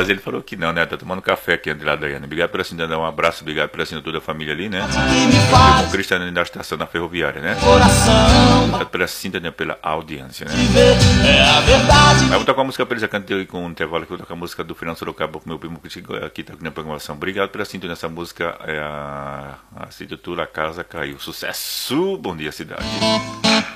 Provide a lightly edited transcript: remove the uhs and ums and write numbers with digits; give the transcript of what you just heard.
Mas ele falou que não, né? Tá tomando café aqui, André Daiane. Obrigado pela sintonia, um abraço, obrigado pela sintonia toda a família ali, né? Com o Cristiano da estação na ferroviária, né? Obrigado pela sintonia, pela audiência, né? Aí vou tocar uma música pra eles, eu cantei com um intervalo que eu vou tocar a música do Fernando Sorocaba com meu primo que aqui tá aqui na programação. Obrigado pela sintonia, essa música é a se intitula A Casa Caiu. Sucesso! Bom dia, cidade.